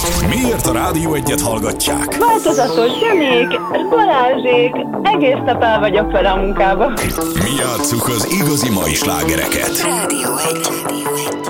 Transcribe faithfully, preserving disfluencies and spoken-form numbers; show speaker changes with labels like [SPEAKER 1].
[SPEAKER 1] Miért a Rádió Egyet hallgatják?
[SPEAKER 2] Változatos Janik, Balázsék, egész nap el vagyok vele a munkába.
[SPEAKER 1] Mi játsszuk az igazi mai slágereket.
[SPEAKER 3] Rádió Egy.